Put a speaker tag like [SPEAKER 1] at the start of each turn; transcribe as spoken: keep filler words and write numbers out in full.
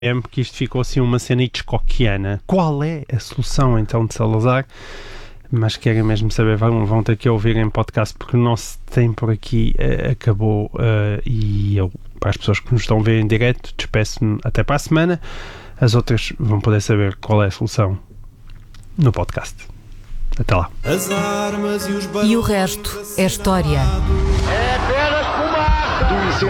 [SPEAKER 1] porque isto ficou assim uma cena hitchcockiana. Qual é a solução então de Salazar? Mas querem mesmo saber, vão, vão ter que ouvir em podcast, porque o nosso tempo aqui uh, acabou uh, e eu, para as pessoas que nos estão a ver em direto, despeço-me até para a semana. As outras vão poder saber qual é a solução no podcast. Até lá.
[SPEAKER 2] As armas e os
[SPEAKER 3] E o resto é história.
[SPEAKER 4] É apenas fumaça!